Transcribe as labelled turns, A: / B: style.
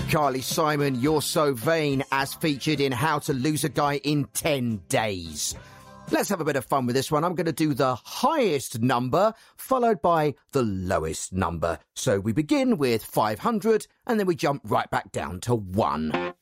A: Carly Simon, You're So Vain, as featured in How to Lose a Guy in 10 Days. Let's have a bit of fun with this one. I'm going to do the highest number, followed by the lowest number. So we begin with 500, and then we jump right back down to 1.